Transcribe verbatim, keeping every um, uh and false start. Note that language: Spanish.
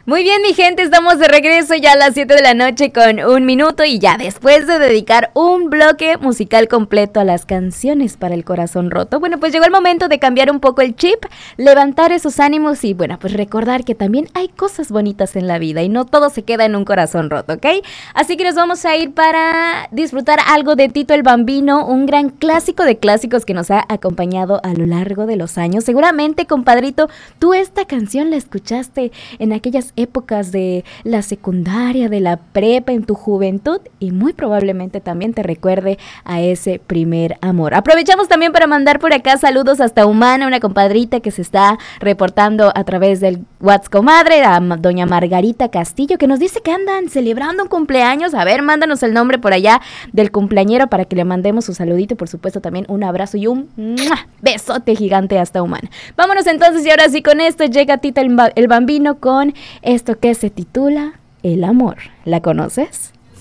Muy bien, mi gente, estamos de regreso ya a las siete de la noche con un minuto y ya después de dedicar un bloque musical completo a las canciones para el corazón roto, bueno, pues llegó el momento de cambiar un poco el chip, levantar esos ánimos y bueno, pues recordar que también hay cosas bonitas en la vida y no todo se queda en un corazón roto, ¿ok? Así que nos vamos a ir para disfrutar algo de Tito el Bambino, un gran clásico de clásicos que nos ha acompañado a lo largo de los años. Seguramente, compadrito, tú esta canción la escuchaste en aquellas épocas de la secundaria, de la prepa, en tu juventud y muy probablemente también te recuerde a ese primer amor. Aprovechamos también para mandar por acá saludos hasta Humana, una compadrita que se está reportando a través del WhatsApp, comadre, a doña Margarita Castillo, que nos dice que andan celebrando un cumpleaños. A ver, mándanos el nombre por allá del cumpleañero para que le mandemos su saludito y por supuesto también un abrazo y un ¡mua! Besote gigante hasta Humana. Vámonos entonces y ahora sí con esto llega Tito el, el Bambino con esto que se titula El Amor. ¿La conoces?